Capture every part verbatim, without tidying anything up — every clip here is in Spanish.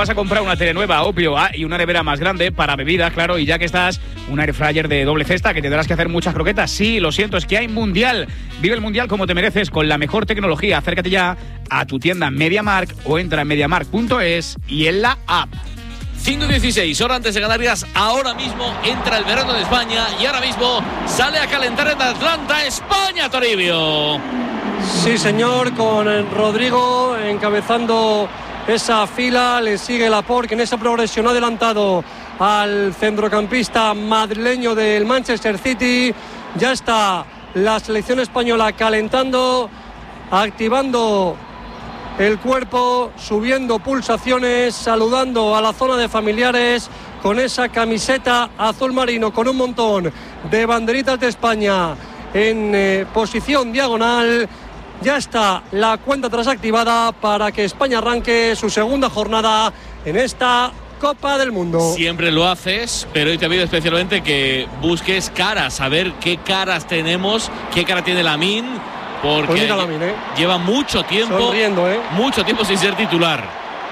Vas a comprar una tele nueva, obvio, ah, y una nevera más grande para bebidas, claro, y ya que estás, un air fryer de doble cesta que tendrás que hacer muchas croquetas. Sí, lo siento, es que hay mundial. Vive el mundial como te mereces con la mejor tecnología. Acércate ya a tu tienda MediaMarkt o entra en mediamarkt punto es y en la app. cinco y dieciséis, hora antes de Canarias. Ahora mismo entra el verano de España y ahora mismo sale a calentar en Atlanta, España, Toribio. Sí, señor, con Rodrigo encabezando esa fila, le sigue Laporte, que en esa progresión ha adelantado al centrocampista madrileño del Manchester City. Ya está la selección española calentando, activando el cuerpo, subiendo pulsaciones, saludando a la zona de familiares con esa camiseta azul marino, con un montón de banderitas de España en eh, posición diagonal. Ya está la cuenta atrás activada para que España arranque su segunda jornada en esta Copa del Mundo. Siempre lo haces, pero hoy te pido especialmente que busques caras, a ver qué caras tenemos, qué cara tiene Lamine, porque pues Lamine, ¿eh? lleva mucho tiempo, sonriendo, ¿eh? mucho tiempo sin ser titular.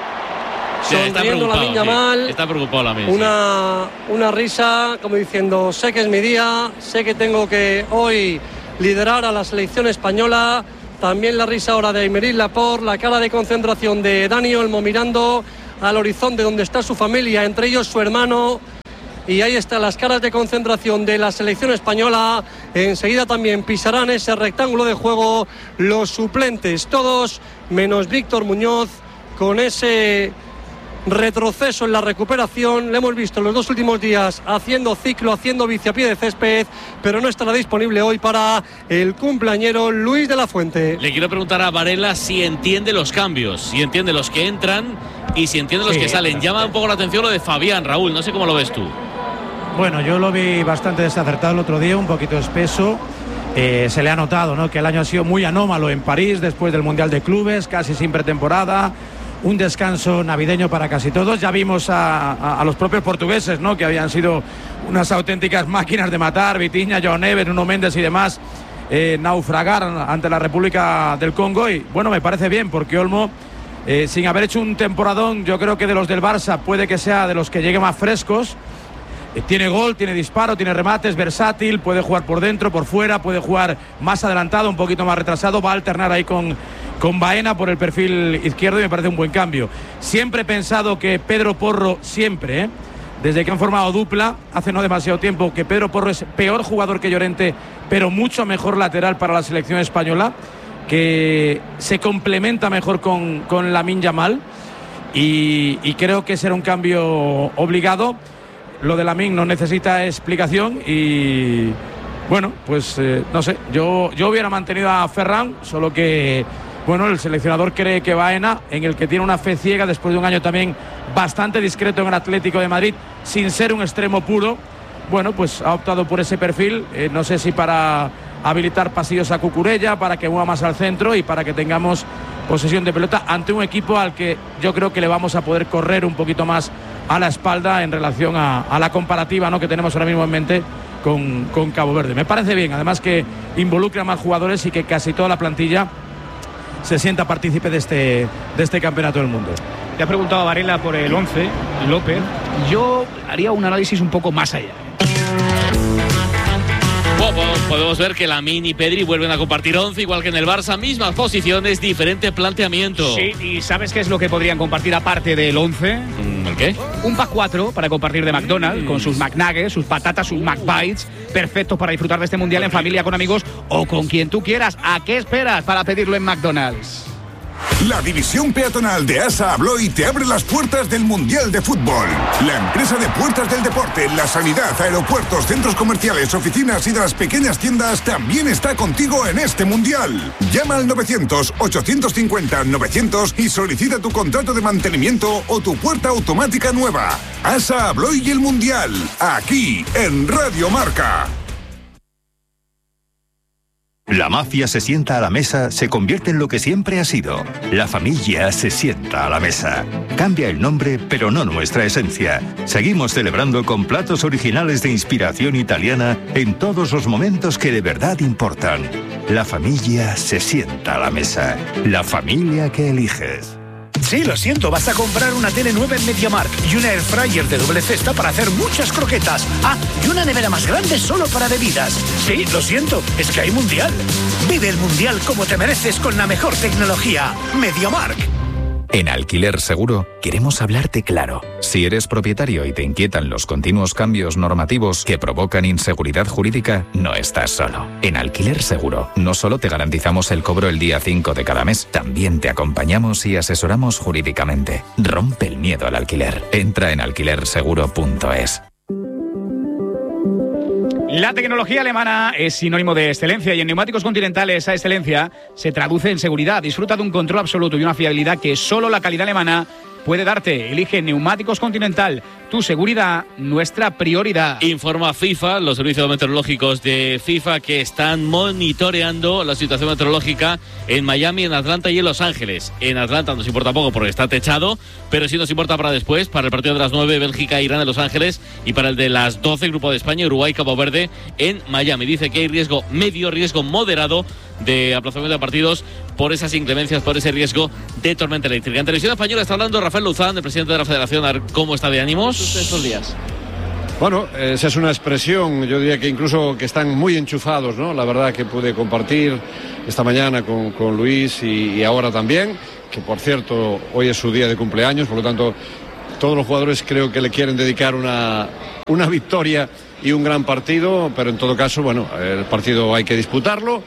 Sonriendo Lamine Yamal, sí, está preocupado Lamine. Una, sí. una risa, como diciendo, sé que es mi día, sé que tengo que hoy liderar a la selección española. También la risa ahora de Aymeric Laporte, la cara de concentración de Dani Olmo mirando al horizonte donde está su familia, entre ellos su hermano. Y ahí están las caras de concentración de la selección española. Enseguida también pisarán ese rectángulo de juego los suplentes, todos menos Víctor Muñoz, con ese retroceso en la recuperación. Le hemos visto los dos últimos días haciendo ciclo, haciendo bici a pie de césped, pero no estará disponible hoy para el cumpleañero Luis de la Fuente. Le quiero preguntar a Varela si entiende los cambios, si entiende los que entran y si entiende los sí, que salen. Llama un poco la atención lo de Fabián, Raúl, no sé cómo lo ves tú. Bueno, yo lo vi bastante desacertado el otro día, un poquito espeso. Eh, se le ha notado, ¿no?, que el año ha sido muy anómalo en París después del Mundial de Clubes, casi sin pretemporada. Un descanso navideño para casi todos. Ya vimos a, a, a los propios portugueses, ¿no?, que habían sido unas auténticas máquinas de matar, Vitinha, João Neves, Nuno Mendes y demás, eh, naufragar ante la República del Congo. Y bueno, me parece bien, porque Olmo, eh, sin haber hecho un temporadón, yo creo que de los del Barça puede que sea de los que llegue más frescos. Eh, tiene gol, tiene disparo, tiene remates, versátil, puede jugar por dentro, por fuera, puede jugar más adelantado, un poquito más retrasado, va a alternar ahí con... con Baena por el perfil izquierdo y me parece un buen cambio. Siempre he pensado que Pedro Porro, siempre, ¿eh? desde que han formado dupla, hace no demasiado tiempo, que Pedro Porro es peor jugador que Llorente, pero mucho mejor lateral para la selección española, que se complementa mejor con, con Lamine Yamal y, y creo que será un cambio obligado. Lo de Lamine no necesita explicación y bueno, pues eh, no sé, yo, yo hubiera mantenido a Ferran, solo que bueno, el seleccionador cree que Baena, en el que tiene una fe ciega después de un año también bastante discreto en el Atlético de Madrid, sin ser un extremo puro, bueno, pues ha optado por ese perfil, eh, no sé si para habilitar pasillos a Cucurella, para que mueva más al centro y para que tengamos posesión de pelota ante un equipo al que yo creo que le vamos a poder correr un poquito más a la espalda en relación a, a la comparativa, ¿no?, que tenemos ahora mismo en mente con, con Cabo Verde. Me parece bien, además que involucra a más jugadores y que casi toda la plantilla se sienta partícipe de este, de este campeonato del mundo. Te ha preguntado a Varela por el once, López. Yo haría un análisis un poco más allá. Bueno, podemos ver que Lamine y Pedri vuelven a compartir once, igual que en el Barça, mismas posiciones, diferente planteamiento. Sí, ¿y sabes qué es lo que podrían compartir aparte del once? ¿El qué? Un pack cuatro para compartir de McDonald's, con sus McNuggets, sus patatas, sus McBites, perfectos para disfrutar de este mundial en familia, con amigos o con quien tú quieras. ¿A qué esperas para pedirlo en McDonald's? La división peatonal de ASA Abloy te abre las puertas del Mundial de Fútbol. La empresa de puertas del deporte, la sanidad, aeropuertos, centros comerciales, oficinas y de las pequeñas tiendas también está contigo en este Mundial. Llama al novecientos, ochocientos cincuenta, novecientos y solicita tu contrato de mantenimiento o tu puerta automática nueva. ASA Abloy y el Mundial, aquí en Radio Marca. La mafia se sienta a la mesa, se convierte en lo que siempre ha sido. La familia se sienta a la mesa. Cambia el nombre, pero no nuestra esencia. Seguimos celebrando con platos originales de inspiración italiana en todos los momentos que de verdad importan. La familia se sienta a la mesa. La familia que eliges. Sí, lo siento, vas a comprar una tele nueva en MediaMarkt y una air fryer de doble cesta para hacer muchas croquetas. Ah, y una nevera más grande solo para bebidas. Sí, lo siento, es que hay mundial. Vive el mundial como te mereces con la mejor tecnología. MediaMarkt. En Alquiler Seguro queremos hablarte claro. Si eres propietario y te inquietan los continuos cambios normativos que provocan inseguridad jurídica, no estás solo. En Alquiler Seguro no solo te garantizamos el cobro el día cinco de cada mes, también te acompañamos y asesoramos jurídicamente. Rompe el miedo al alquiler. Entra en alquiler seguro punto es. La tecnología alemana es sinónimo de excelencia y en Neumáticos Continental esa excelencia se traduce en seguridad. Disfruta de un control absoluto y una fiabilidad que solo la calidad alemana puede darte. Elige Neumáticos Continental. Tu seguridad, nuestra prioridad. Informa FIFA, los servicios meteorológicos de FIFA, que están monitoreando la situación meteorológica en Miami, en Atlanta y en Los Ángeles. En Atlanta nos importa poco porque está techado, pero sí nos importa para después, para el partido de las nueve, Bélgica, Irán en Los Ángeles, y para el de las doce, Grupo de España, Uruguay, Cabo Verde en Miami. Dice que hay riesgo medio, riesgo moderado de aplazamiento de partidos por esas inclemencias, por ese riesgo de tormenta eléctrica. En Televisión Española está hablando Rafael Luzán, el presidente de la Federación, a ver cómo está de ánimos estos días. Bueno, esa es una expresión, yo diría que incluso que están muy enchufados, ¿no? La verdad que pude compartir esta mañana con, con Luis y, y ahora también, que por cierto hoy es su día de cumpleaños, por lo tanto todos los jugadores creo que le quieren dedicar una, una victoria y un gran partido, pero en todo caso, bueno, el partido hay que disputarlo,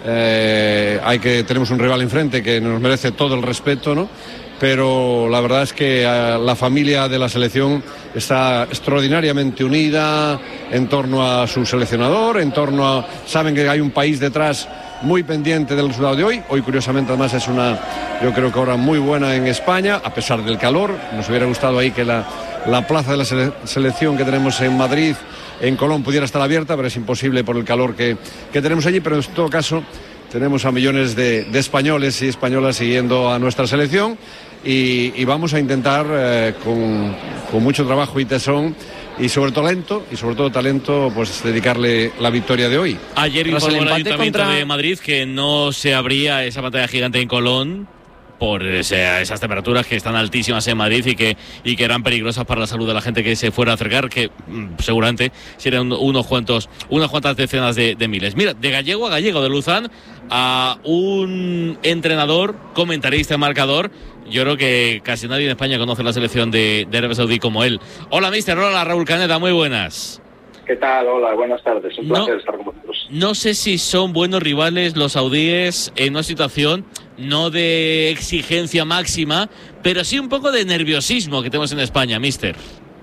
eh, hay que tenemos un rival enfrente que nos merece todo el respeto, ¿no? Pero la verdad es que la familia de la selección está extraordinariamente unida en torno a su seleccionador, en torno a... Saben que hay un país detrás muy pendiente del resultado de hoy. Hoy, curiosamente, además es una, yo creo que hora muy buena en España, a pesar del calor. Nos hubiera gustado ahí que la, la plaza de la sele- selección que tenemos en Madrid, en Colón, pudiera estar abierta, pero es imposible por el calor que, que tenemos allí. Pero en todo caso, tenemos a millones de, de españoles y españolas siguiendo a nuestra selección. Y, y vamos a intentar eh, con, con mucho trabajo y tesón y sobre todo talento y sobre todo talento pues dedicarle la victoria de hoy. Ayer informó el Ayuntamiento contra... de Madrid que no se abría esa pantalla gigante en Colón por ese, esas temperaturas que están altísimas en Madrid y que, y que eran peligrosas para la salud de la gente que se fuera a acercar, que mmm, seguramente serían unos cuantos, unas cuantas decenas de, de miles. Mira, de gallego a gallego, de Luzán a un entrenador, comentarista, marcador. Yo creo que casi nadie en España conoce la selección de, de Arabia Saudí como él. Hola, mister. Hola, Raúl Caneda. Muy buenas. ¿Qué tal? Hola, buenas tardes. Un placer no, estar con vosotros. No sé si son buenos rivales los saudíes en una situación no de exigencia máxima, pero sí un poco de nerviosismo que tenemos en España, mister.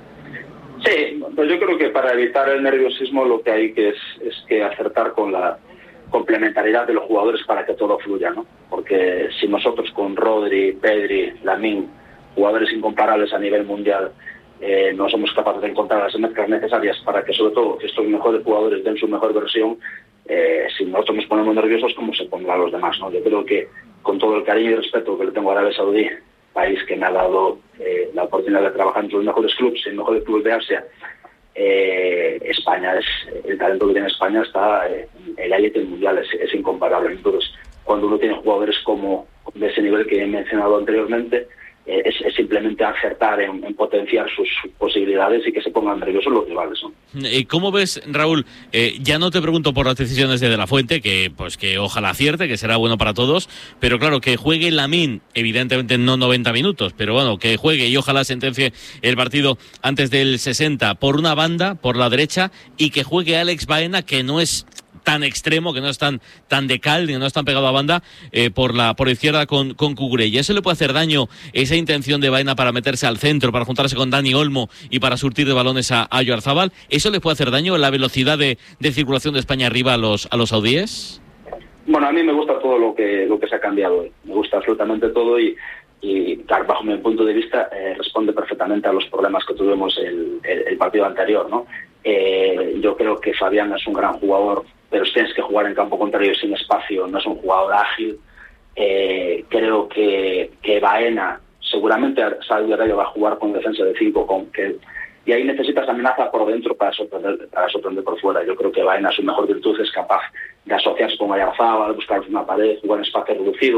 Sí, pues yo creo que para evitar el nerviosismo lo que hay que es, es que acertar con la complementariedad de los jugadores para que todo fluya, ¿no? Porque si nosotros con Rodri, Pedri, Lamine, jugadores incomparables a nivel mundial, eh, no somos capaces de encontrar las mezclas necesarias para que sobre todo estos mejores jugadores den su mejor versión, eh, si nosotros nos ponemos nerviosos, ¿cómo se pondrán los demás, no? Yo creo que con todo el cariño y respeto que le tengo a Arabia Saudí, país que me ha dado eh, la oportunidad de trabajar en los mejores clubes, en los mejores clubes de Asia, Eh, España es el talento que tiene España está eh, en la élite mundial, es, es incomparable. Entonces, cuando uno tiene jugadores como de ese nivel que he mencionado anteriormente, eh, es, es simplemente acertar en, en potenciar sus posibilidades y que se pongan nerviosos los rivales, ¿no? ¿Cómo ves, Raúl? Eh, ya no te pregunto por las decisiones de De La Fuente, que pues que ojalá acierte, que será bueno para todos, pero claro, que juegue Lamine, evidentemente no noventa minutos, pero bueno, que juegue y ojalá sentencie el partido antes del sesenta por una banda, por la derecha, y que juegue Alex Baena, que no es tan extremo, que no es tan, tan de cal, que no es tan pegado a banda, eh, por la por izquierda con, con Cucurella. ¿Eso le puede hacer daño, esa intención de Baena para meterse al centro, para juntarse con Dani Olmo y para surtir de balones a, a Oyarzabal? ¿Eso le puede hacer daño, la velocidad de, de circulación de España arriba a los, a los saudíes? Bueno, a mí me gusta todo lo que lo que se ha cambiado hoy. Me gusta absolutamente todo y, y claro, bajo mi punto de vista, eh, responde perfectamente a los problemas que tuvimos el, el, el partido anterior, ¿no? Eh, yo creo que Fabián es un gran jugador, pero si tienes que jugar en campo contrario sin espacio, no es un jugador ágil. Eh, creo que, que Baena, seguramente Saudi Arabia va a jugar con defensa de cinco, con que, y ahí necesitas amenaza por dentro para sorprender, para sorprender por fuera. Yo creo que Baena, su mejor virtud es capaz de asociarse con Oyarzabal, buscar una pared, jugar en espacio reducido,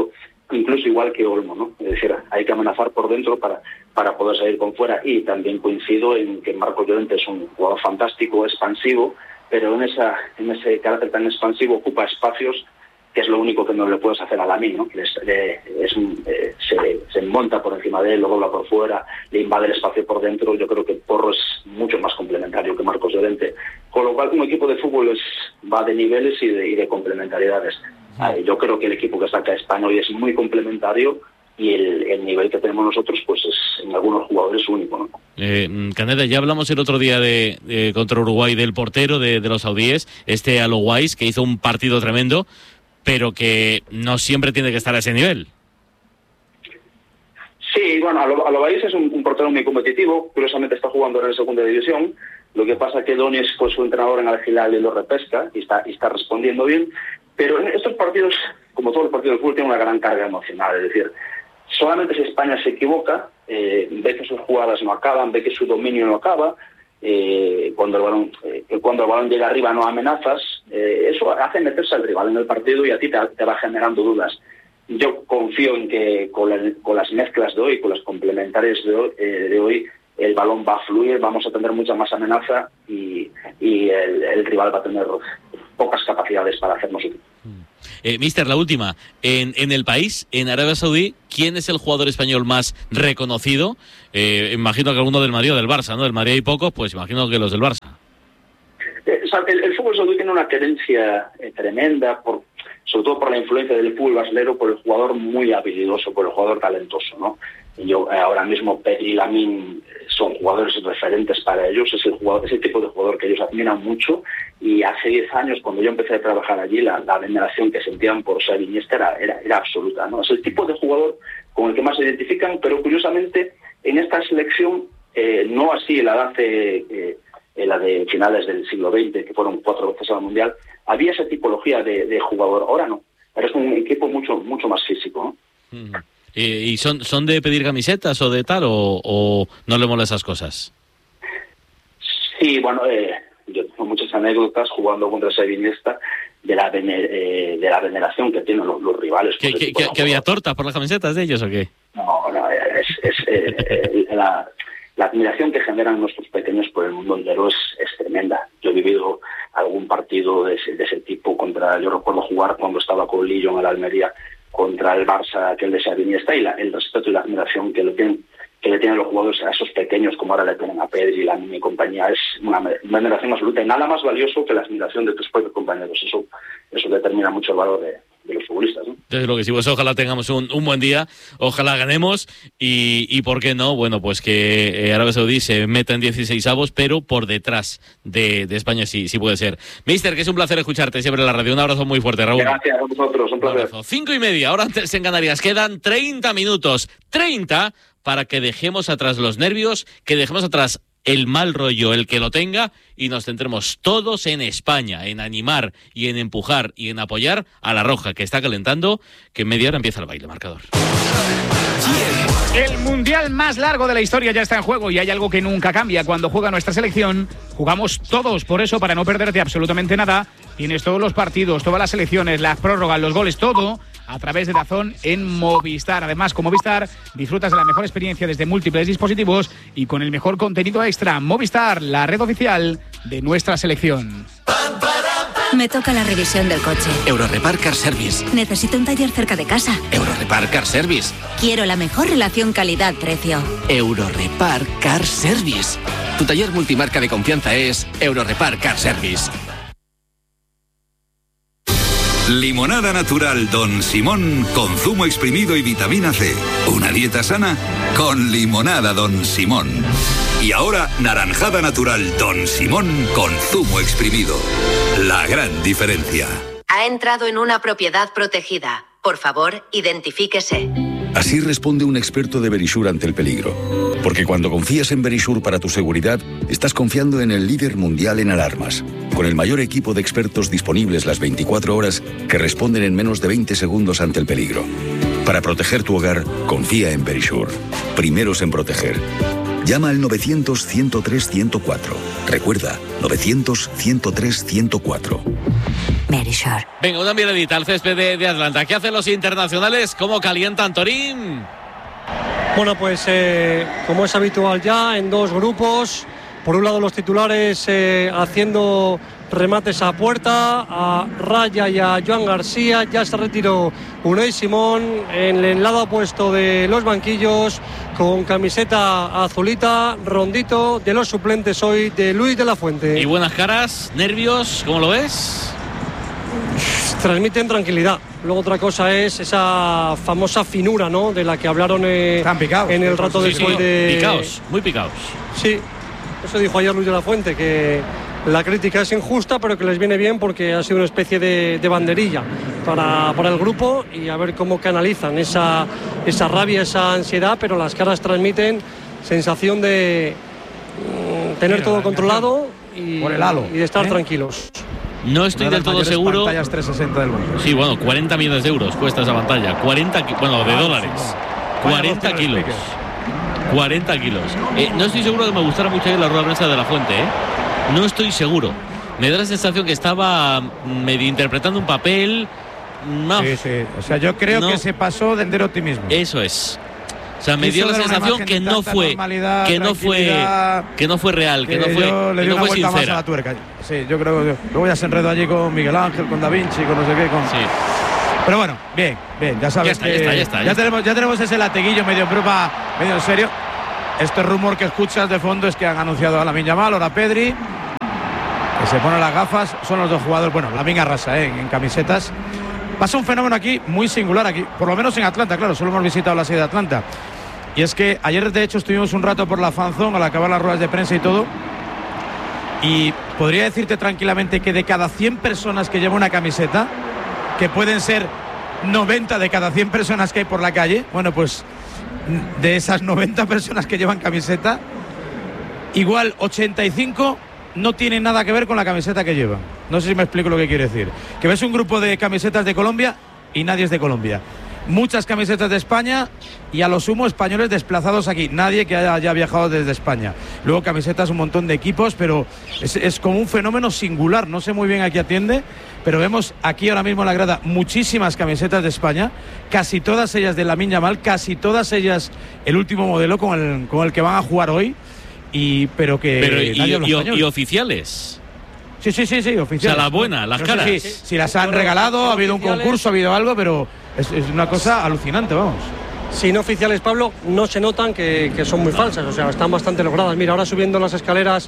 incluso igual que Olmo, ¿no? Es decir, hay que amenazar por dentro para, para poder salir con fuera. Y también coincido en que Marcos Llorente es un jugador fantástico, expansivo, pero en esa en ese carácter tan expansivo ocupa espacios que es lo único que no le puedes hacer a Lamine, ¿no? Les, le, es un, eh, se, se monta por encima de él, lo dobla por fuera, le invade el espacio por dentro. Yo creo que Porro es mucho más complementario que Marcos Llorente, con lo cual un equipo de fútbol es, va de niveles y de, y de complementariedades. Eh, yo creo que el equipo que saca España hoy es muy complementario y el, el nivel que tenemos nosotros pues es en algunos jugadores único, ¿no? Eh, Caneda, ya hablamos el otro día de, de contra Uruguay del portero de, de los saudíes, este Aloguais, que hizo un partido tremendo, pero que no siempre tiene que estar a ese nivel. Sí, bueno, Aloguais es un, un portero muy competitivo, curiosamente está jugando en la segunda división. Lo que pasa es que Donis fue su entrenador en Al Hilal y lo repesca y está, y está respondiendo bien, pero en estos partidos, como todos los partidos de fútbol, tienen una gran carga emocional. Es decir, solamente si España se equivoca, eh, ve que sus jugadas no acaban, ve que su dominio no acaba, eh, cuando, el balón, eh, cuando el balón llega arriba no amenazas, eh, eso hace meterse al rival en el partido y a ti te, te va generando dudas. Yo confío en que con, la, con las mezclas de hoy, con las complementarias de hoy, eh, de hoy, el balón va a fluir, vamos a tener mucha más amenaza y, y el, el rival va a tener pocas capacidades para hacernos útil. Eh, Mister, la última. En, en el país, en Arabia Saudí, ¿quién es el jugador español más reconocido? Eh, imagino que alguno del Madrid o del Barça, ¿no? Del Madrid hay pocos, pues imagino que los del Barça. Eh, o sea, el, el fútbol saudí tiene una querencia eh, tremenda, por, sobre todo por la influencia del fútbol brasileño, por el jugador muy habilidoso, por el jugador talentoso, ¿no? Y yo eh, ahora mismo Pedri y Lamine son jugadores referentes para ellos, es el, jugador, es el tipo de jugador que ellos admiran mucho, y hace diez años, cuando yo empecé a trabajar allí, la, la veneración que sentían por Xavi y Iniesta era, era, era absoluta, ¿no? Es el tipo de jugador con el que más se identifican, pero curiosamente en esta selección, eh, no así en la edad de, eh, en la de finales del siglo veinte, que fueron cuatro veces al Mundial, había esa tipología de, de jugador, ahora no, ahora es un equipo mucho, mucho más físico, ¿no? Mm. ¿Y son, son de pedir camisetas o de tal, o, o no le mola esas cosas? Sí, bueno, eh, yo tengo muchas anécdotas jugando contra Xavi y Iniesta de la, vener, eh, de la veneración que tienen los, los rivales. ¿Que, que, que, ¿Que había tortas por las camisetas de ellos o qué? No, no, es, es eh, eh, la, la admiración que generan nuestros pequeños por el mundo entero es, es tremenda. Yo he vivido algún partido de ese, de ese tipo contra, yo recuerdo jugar cuando estaba con Lillo en el Almería, contra el Barça, aquel de Xavi Iniesta, y la, el respeto y la admiración que le tienen que le tienen los jugadores a esos pequeños, como ahora le tienen a Pedri y la mi compañía, es una, una admiración absoluta, y nada más valioso que la admiración de tus propios compañeros. Eso eso determina mucho el valor de, de los futbolistas, ¿no? Desde lo que sí, pues ojalá tengamos un, un buen día, ojalá ganemos, y, y por qué no, bueno, pues que Arabia Saudí se meta en dieciseisavos, pero por detrás de, de España sí, sí puede ser. Mister, que es un placer escucharte siempre en la radio. Un abrazo muy fuerte, Raúl. Gracias a vosotros, un placer. Un Cinco y media, ahora antes en Canarias, quedan treinta minutos, treinta para que dejemos atrás los nervios, que dejemos atrás el mal rollo, el que lo tenga, y nos centremos todos en España, en animar y en empujar y en apoyar a la Roja, que está calentando, que en media hora empieza el baile, marcador. El mundial más largo de la historia ya está en juego, y hay algo que nunca cambia. Cuando juega nuestra selección, jugamos todos. Por eso, para no perderte absolutamente nada, tienes todos los partidos, todas las selecciones, las prórrogas, los goles, todo a través de DAZN en Movistar. Además, con Movistar disfrutas de la mejor experiencia desde múltiples dispositivos y con el mejor contenido extra. Movistar, la red oficial de nuestra selección. Me toca la revisión del coche. Eurorepar Car Service. Necesito un taller cerca de casa. Eurorepar Car Service. Quiero la mejor relación calidad-precio. Eurorepar Car Service. Tu taller multimarca de confianza es Eurorepar Car Service. Limonada natural Don Simón con zumo exprimido y vitamina C. Una dieta sana con limonada Don Simón. Y ahora naranjada natural Don Simón con zumo exprimido. La gran diferencia. Ha entrado en una propiedad protegida. Por favor, identifíquese. Así responde un experto de Verisure ante el peligro. Porque cuando confías en Verisure para tu seguridad, estás confiando en el líder mundial en alarmas. Con el mayor equipo de expertos disponibles las veinticuatro horas que responden en menos de veinte segundos ante el peligro. Para proteger tu hogar, confía en Verisure. Primeros en proteger. Llama al novecientos, ciento tres, ciento cuatro. Recuerda, novecientos, ciento tres, ciento cuatro. Verisure. Venga, una miradita al césped de, de Atlanta. ¿Qué hacen los internacionales? ¿Cómo calientan Torín? Bueno, pues eh, como es habitual ya, en dos grupos. Por un lado los titulares eh, haciendo remates a puerta, a Raya y a Joan García. Ya se retiró Unai Simón. En el lado opuesto de los banquillos, con camiseta azulita, Rondito. De los suplentes hoy, de Luis de la Fuente. ¿Y buenas caras? ¿Nervios? ¿Cómo lo ves? Transmiten tranquilidad. Luego otra cosa es esa famosa finura, ¿no?, de la que hablaron eh, picados, en el rato sí, después sí, de... Picaos, muy picaos. Sí, eso dijo ayer Luis de la Fuente, que la crítica es injusta, pero que les viene bien porque ha sido una especie de, de banderilla para, para el grupo, y a ver cómo canalizan esa, esa rabia, esa ansiedad, pero las caras transmiten sensación de mm, tener Mira, todo controlado y, por el halo, y de estar ¿eh? tranquilos. No estoy del todo seguro. Pantallas trescientos sesenta del mundo. Sí, bueno, cuarenta millones de euros cuesta esa pantalla. cuarenta, bueno, de dólares. cuarenta kilos. cuarenta kilos. Eh, no estoy seguro de que me gustara mucho la rueda de prensa de la Fuente, ¿eh? No estoy seguro. Me da la sensación que estaba medio interpretando un papel. No. Sí, sí. O sea, yo creo no. que se pasó de optimismo. Eso es. O sea, me Quiso dio la dar una sensación imagen que de no tanta fue, normalidad, que no fue, tranquilidad, que no fue real, que, que no fue, yo le que di no una fue vuelta más a sincera. la tuerca. Sí, yo creo que luego ya se enredó allí con Miguel Ángel, con Da Vinci, con no sé qué, con. Sí. Pero bueno, bien, bien, ya sabes Ya está, que ya está, ya está, ya ya está. tenemos, ya tenemos ese lateguillo medio en broma, medio en serio. Este rumor que escuchas de fondo es que han anunciado a Lamine Yamal, ahora Pedri, que se ponen las gafas. Son los dos jugadores, bueno, Lamine arrasa, ¿eh?, en, en camisetas. Pasa un fenómeno aquí muy singular, aquí, por lo menos en Atlanta, claro, solo hemos visitado la sede de Atlanta. Y es que ayer, de hecho, estuvimos un rato por la fan zone al acabar las ruedas de prensa y todo. Y podría decirte tranquilamente que de cada cien personas que llevan una camiseta, que pueden ser noventa de cada cien personas que hay por la calle, bueno, pues de esas noventa personas que llevan camiseta, igual ochenta y cinco no tienen nada que ver con la camiseta que llevan. No sé si me explico lo que quiero decir. Que ves un grupo de camisetas de Colombia y nadie es de Colombia. Muchas camisetas de España y a lo sumo españoles desplazados aquí. Nadie que haya, haya viajado desde España. Luego camisetas, un montón de equipos, pero es, es como un fenómeno singular. No sé muy bien a qué atiende, pero vemos aquí ahora mismo en la grada muchísimas camisetas de España, casi todas ellas de Lamine Yamal, casi todas ellas el último modelo con el, con el que van a jugar hoy, y pero que Pero y, nadie habla y- español. y oficiales. Sí, sí, sí, sí, oficiales. O sea, las buenas, las No sé caras. si, si las han regalado, ha habido un concurso, ha habido algo, pero es, es una cosa alucinante, vamos. Sin oficiales, Pablo, no se notan que, que son muy falsas, o sea, están bastante logradas. Mira, ahora subiendo las escaleras,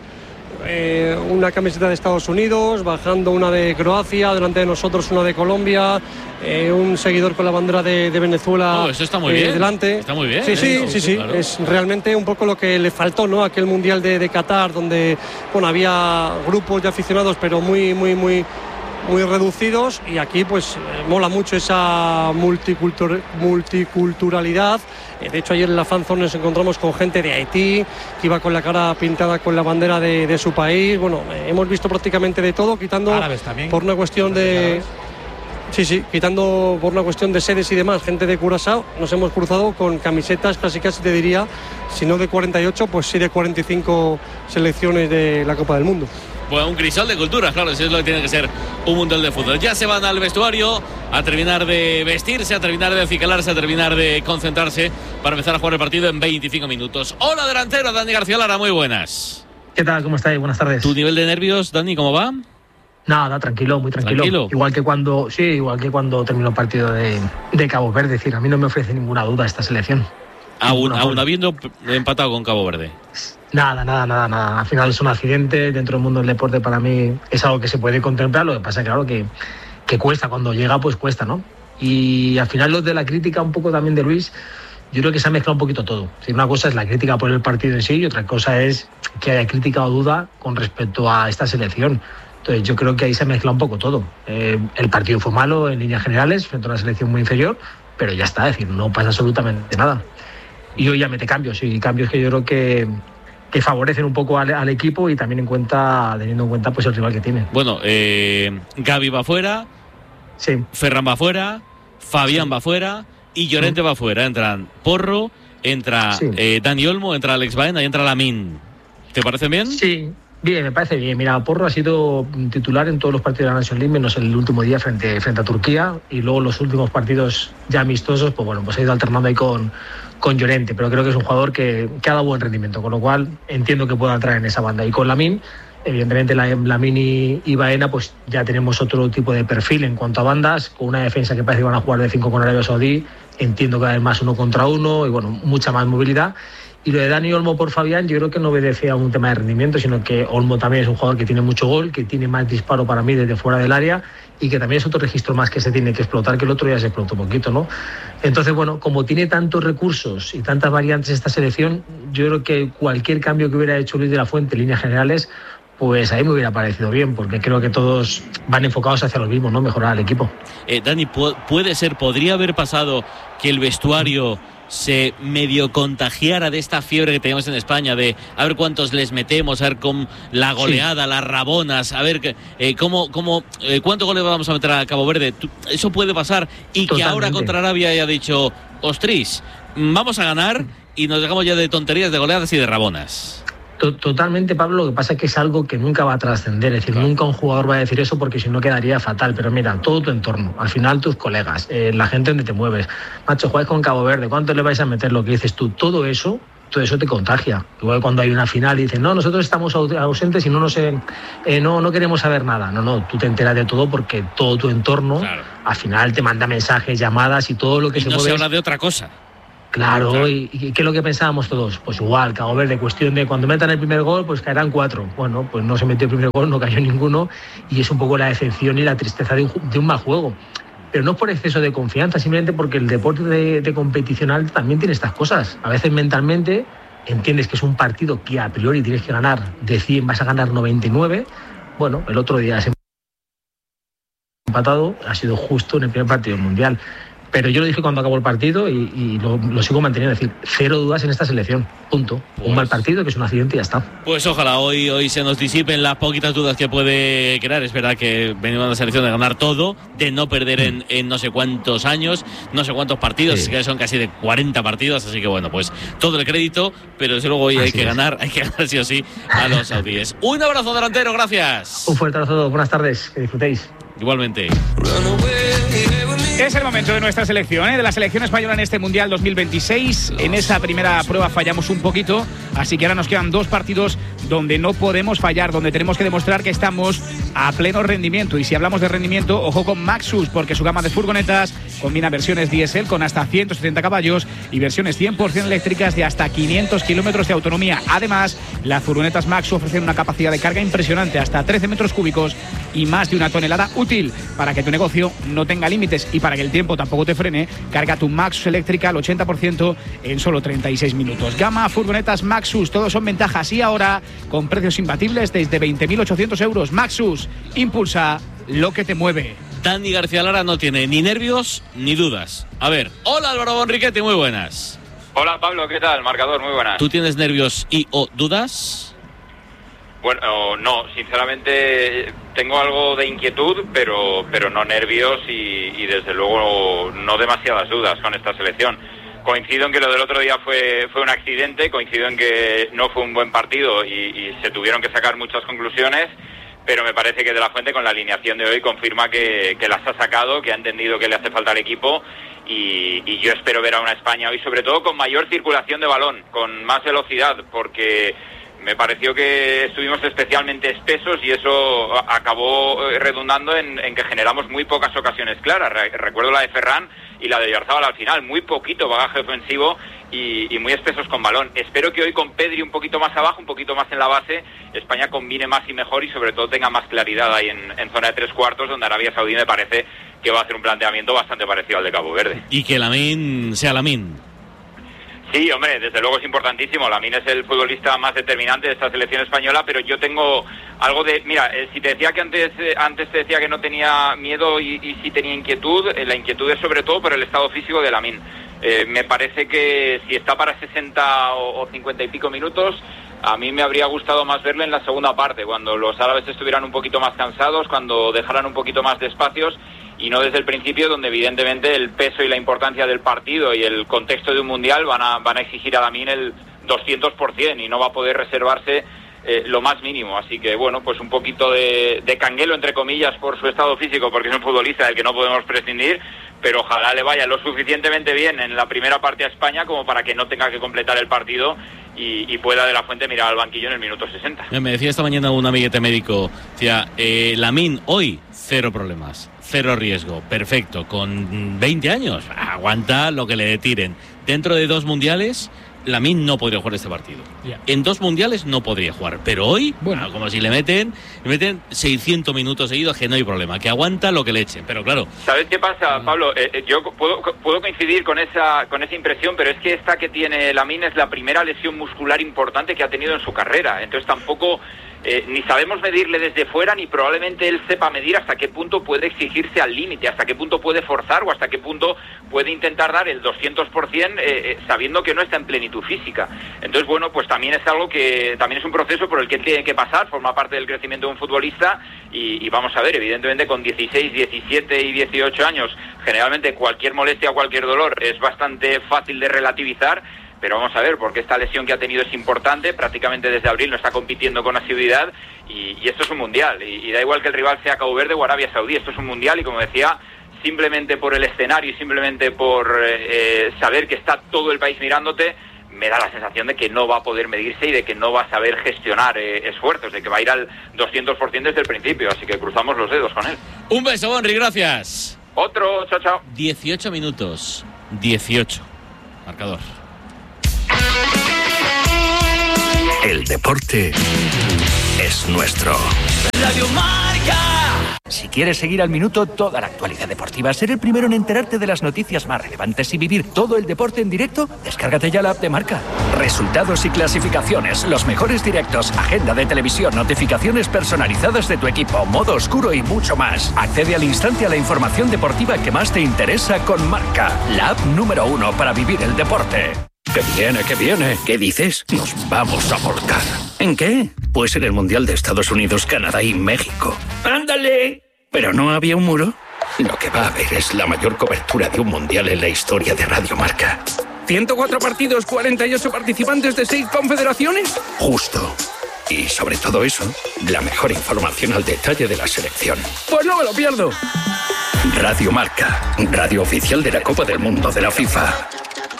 eh, una camiseta de Estados Unidos, bajando una de Croacia, delante de nosotros una de Colombia, eh, un seguidor con la bandera de, de Venezuela. Oh, eso está muy eh, bien. delante. Está muy bien. Sí, sí, ¿eh? sí, sí. Claro. Es realmente un poco lo que le faltó, ¿no? Aquel mundial de, de Qatar, donde, bueno, había grupos de aficionados, pero muy, muy, muy. muy reducidos, y aquí pues eh, mola mucho esa multicultur multiculturalidad. Eh, de hecho, ayer en la fanzone nos encontramos con gente de Haití que iba con la cara pintada con la bandera de, de su país. Bueno, eh, hemos visto prácticamente de todo, quitando Árabes también. por una cuestión de... Sí, sí, quitando por una cuestión de sedes y demás, gente de Curazao, nos hemos cruzado con camisetas casi casi te diría, si no de cuarenta y ocho, pues sí de cuarenta y cinco selecciones de la Copa del Mundo. Bueno, un crisol de culturas, claro, eso es lo que tiene que ser un mundial de fútbol. Ya se van al vestuario a terminar de vestirse, a terminar de acicalarse, a terminar de concentrarse para empezar a jugar el partido en veinticinco minutos. Hola, delantero, Dani García Lara, muy buenas. ¿Qué tal? ¿Cómo estáis? Buenas tardes. ¿Tu nivel de nervios, Dani, cómo va? Nada, tranquilo, muy tranquilo. ¿Tranquilo? Igual que cuando, sí, igual que cuando terminó el partido de, de Cabo Verde. Es decir, a mí no me ofrece ninguna duda esta selección. Aún, Ninguna aún forma. habiendo empatado con Cabo Verde. Nada, nada, nada, nada. Al final es un accidente dentro del mundo del deporte. Para mí es algo que se puede contemplar. Lo que pasa, claro, que, que cuesta. Cuando llega, pues cuesta, ¿no? Y al final, los de la crítica, un poco también de Luis, yo creo que se ha mezclado un poquito todo. Si una cosa es la crítica por el partido en sí, y otra cosa es que haya crítica o duda con respecto a esta selección. Entonces, yo creo que ahí se ha mezclado un poco todo. Eh, el partido fue malo en líneas generales, frente a una selección muy inferior, pero ya está, es decir, no pasa absolutamente nada. Y hoy ya mete cambios, y cambios que yo creo que, que favorecen un poco al, al equipo, y también en cuenta, teniendo en cuenta pues el rival que tiene. Bueno, eh, Gavi va fuera, sí. Ferran va fuera, Fabián sí. va fuera y Llorente mm. va fuera. Entran Porro, entra sí. eh, Dani Olmo, entra Alex Baena y entra Lamine. ¿Te parecen bien? Sí. Bien, me parece bien. Mira, Porro ha sido titular en todos los partidos de la Nations League, menos el último día frente, frente a Turquía, y luego los últimos partidos ya amistosos, pues bueno, pues ha ido alternando ahí con, con Llorente, pero creo que es un jugador que, que ha dado buen rendimiento, con lo cual entiendo que pueda entrar en esa banda. Y con Lamine, evidentemente Lamine y, y Baena, pues ya tenemos otro tipo de perfil en cuanto a bandas, con una defensa que parece que van a jugar de cinco con Arabia Saudí, entiendo que va a haber más uno contra uno, y bueno, mucha más movilidad. Y lo de Dani Olmo por Fabián, yo creo que no obedece a un tema de rendimiento, sino que Olmo también es un jugador que tiene mucho gol, que tiene más disparo para mí desde fuera del área y que también es otro registro más que se tiene que explotar, que el otro ya se explotó un poquito, ¿no? Entonces, bueno, como tiene tantos recursos y tantas variantes esta selección, yo creo que cualquier cambio que hubiera hecho Luis de la Fuente en líneas generales, pues ahí me hubiera parecido bien, porque creo que todos van enfocados hacia lo mismo, ¿no? Mejorar al equipo. Eh, Dani, puede ser, podría haber pasado que el vestuario se medio contagiara de esta fiebre que tenemos en España, de a ver cuántos les metemos, a ver con la goleada, sí, las rabonas, a ver eh, cómo, cómo eh, cuántos goles vamos a meter a Cabo Verde. Eso puede pasar, y totalmente, que ahora contra Arabia haya dicho, ostris, vamos a ganar y nos dejamos ya de tonterías, de goleadas y de rabonas. Totalmente, Pablo. Lo que pasa es que es algo que nunca va a trascender. Es decir, claro, nunca un jugador va a decir eso, porque si no quedaría fatal. Pero mira, todo tu entorno, al final tus colegas, eh, la gente donde te mueves, macho, juegas con Cabo Verde, ¿cuánto le vais a meter? Lo que dices tú, todo eso, todo eso te contagia. Igual cuando hay una final y dicen, no, nosotros estamos ausentes y no nos eh, eh, no, no queremos saber nada. No, no, tú te enteras de todo, porque todo tu entorno, claro, al final te manda mensajes, llamadas y todo lo que y se no mueve. No se habla de otra cosa. Claro, claro. ¿Y, ¿Y qué es lo que pensábamos todos? Pues igual, Cabo Verde, cuestión de cuando metan el primer gol, pues caerán cuatro. Bueno, pues no se metió el primer gol, no cayó ninguno, y es un poco la decepción y la tristeza de un, de un mal juego. Pero no por exceso de confianza, simplemente porque el deporte de, de competicional también tiene estas cosas. A veces mentalmente entiendes que es un partido que a priori tienes que ganar de cien, vas a ganar noventa y nueve. Bueno, el otro día has empatado, ha sido justo en el primer partido del Mundial. Pero yo lo dije cuando acabó el partido y, y lo, lo sigo manteniendo, es decir, cero dudas en esta selección, punto. Pues, un mal partido, que es un accidente y ya está. Pues ojalá hoy, hoy se nos disipen las poquitas dudas que puede crear. Es verdad que venimos a una selección de ganar todo, de no perder en, en no sé cuántos años, no sé cuántos partidos, sí, que son casi de cuarenta partidos, así que bueno, pues todo el crédito, pero desde luego hoy así hay que es. ganar, hay que ganar sí o sí a los saudíes. Un abrazo, delantero, gracias. Un fuerte abrazo a todos, buenas tardes, que disfrutéis. Igualmente. Es el momento de nuestra selección, ¿eh? de la selección española en este Mundial dos mil veintiséis. En esa primera prueba fallamos un poquito, así que ahora nos quedan dos partidos donde no podemos fallar, donde tenemos que demostrar que estamos a pleno rendimiento. Y si hablamos de rendimiento, ojo con Maxus, porque su gama de furgonetas combina versiones diésel con hasta ciento setenta caballos y versiones cien por ciento eléctricas de hasta quinientos kilómetros de autonomía. Además, las furgonetas Maxus ofrecen una capacidad de carga impresionante, hasta trece metros cúbicos y más de una tonelada útil. Para que tu negocio no tenga límites y para que el tiempo tampoco te frene, carga tu Maxus eléctrica al ochenta por ciento en solo treinta y seis minutos. Gama furgonetas Maxus, todos son ventajas, y ahora con precios imbatibles desde veinte mil ochocientos euros. Maxus, impulsa lo que te mueve. Dani García Lara no tiene ni nervios ni dudas. A ver, hola Álvaro Bonriquete, muy buenas. Hola Pablo, ¿qué tal? Marcador, muy buenas. ¿Tú tienes nervios y o dudas? Bueno, no, sinceramente tengo algo de inquietud, pero pero no nervios y, y desde luego no demasiadas dudas con esta selección. Coincido en que lo del otro día fue fue un accidente, coincido en que no fue un buen partido y, y se tuvieron que sacar muchas conclusiones, pero me parece que De la Fuente con la alineación de hoy confirma que, que las ha sacado, que ha entendido que le hace falta al equipo y, y yo espero ver a una España hoy sobre todo con mayor circulación de balón, con más velocidad, porque me pareció que estuvimos especialmente espesos y eso acabó redundando en, en que generamos muy pocas ocasiones claras. Re- recuerdo la de Ferran y la de Oyarzabal al final, muy poquito bagaje ofensivo y, y muy espesos con balón. Espero que hoy con Pedri un poquito más abajo, un poquito más en la base, España combine más y mejor y sobre todo tenga más claridad ahí en, en zona de tres cuartos, donde Arabia Saudí me parece que va a hacer un planteamiento bastante parecido al de Cabo Verde. Y que Lamine sea Lamine. Sí, hombre, desde luego es importantísimo. Lamine es el futbolista más determinante de esta selección española, pero yo tengo algo de... Mira, eh, si te decía que antes eh, antes te decía que no tenía miedo y, y sí tenía inquietud, eh, la inquietud es sobre todo por el estado físico de Lamine. Eh, me parece que si está para sesenta o, o cincuenta y pico minutos, a mí me habría gustado más verle en la segunda parte, cuando los árabes estuvieran un poquito más cansados, cuando dejaran un poquito más de espacios, y no desde el principio, donde evidentemente el peso y la importancia del partido y el contexto de un mundial van a van a exigir a Lamine el doscientos por ciento y no va a poder reservarse eh, lo más mínimo. Así que bueno, pues un poquito de, de canguelo entre comillas por su estado físico, porque es un futbolista del que no podemos prescindir, pero ojalá le vaya lo suficientemente bien en la primera parte a España como para que no tenga que completar el partido y, y pueda De la Fuente mirar al banquillo en el minuto sesenta. Me decía esta mañana un amiguete médico, decía, eh, Lamine hoy cero problemas, cero riesgo, perfecto, con veinte años, aguanta lo que le tiren. Dentro de dos mundiales, Lamine no podría jugar este partido. Yeah. En dos mundiales no podría jugar, pero hoy, bueno, como si le meten, le meten seiscientos minutos seguidos, que no hay problema, que aguanta lo que le echen, pero claro. ¿Sabes qué pasa, Pablo? Eh, yo puedo, puedo coincidir con esa, con esa impresión, pero es que esta que tiene Lamine es la primera lesión muscular importante que ha tenido en su carrera, entonces tampoco... Eh, ni sabemos medirle desde fuera, ni probablemente él sepa medir hasta qué punto puede exigirse al límite, hasta qué punto puede forzar o hasta qué punto puede intentar dar el doscientos por ciento eh, eh, sabiendo que no está en plenitud física. Entonces, bueno, pues también es algo que también es un proceso por el que tiene que pasar, forma parte del crecimiento de un futbolista y, y vamos a ver, evidentemente con dieciséis, diecisiete y dieciocho años, generalmente cualquier molestia o cualquier dolor es bastante fácil de relativizar. Pero vamos a ver, porque esta lesión que ha tenido es importante, prácticamente desde abril no está compitiendo con asiduidad y, y esto es un mundial, y, y da igual que el rival sea Cabo Verde o Arabia Saudí, esto es un mundial y como decía, simplemente por el escenario y simplemente por eh, saber que está todo el país mirándote, me da la sensación de que no va a poder medirse y de que no va a saber gestionar eh, esfuerzos, de que va a ir al doscientos por ciento desde el principio, así que cruzamos los dedos con él. Un beso, Bonri, gracias. Otro, chao, chao. dieciocho minutos, dieciocho, marcador. El deporte es nuestro. Radio Marca. Si quieres seguir al minuto toda la actualidad deportiva, ser el primero en enterarte de las noticias más relevantes y vivir todo el deporte en directo, descárgate ya la app de Marca. Resultados y clasificaciones, los mejores directos, agenda de televisión, notificaciones personalizadas de tu equipo, modo oscuro y mucho más. Accede al instante a la información deportiva que más te interesa con Marca, la app número uno para vivir el deporte. ¡Que viene, que viene! ¿Qué dices? Nos vamos a volcar. ¿En qué? Pues en el Mundial de Estados Unidos, Canadá y México. ¡Ándale! ¿Pero no había un muro? Lo que va a haber es la mayor cobertura de un Mundial en la historia de Radio Marca. ¿ciento cuatro partidos, cuarenta y ocho participantes de seis confederaciones? Justo. Y sobre todo eso, la mejor información al detalle de la selección. Pues no me lo pierdo. Radio Marca, radio oficial de la Copa del Mundo de la FIFA.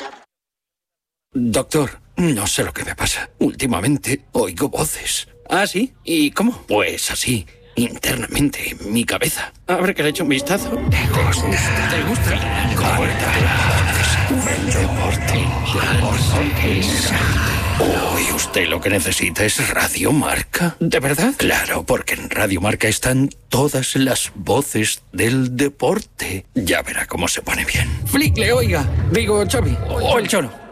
Doctor, no sé lo que me pasa. Últimamente oigo voces. ¿Ah, sí? ¿Y cómo? Pues así, internamente en mi cabeza. Habrá que le eche un vistazo. ¿Te gusta? ¿Te gusta? El deporte. Uy, usted lo que necesita es Radio Marca. ¿De verdad? Claro, porque en Radio Marca están todas las voces del deporte. Ya verá cómo se pone bien. Flick, le oiga. Digo, Xavi. O el Cholo.